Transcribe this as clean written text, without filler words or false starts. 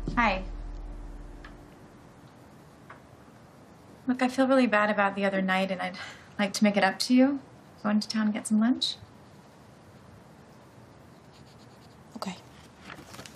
Hi. Look, I feel really bad about the other night, and I'd like to make it up to you. Going to town and get some lunch? Okay.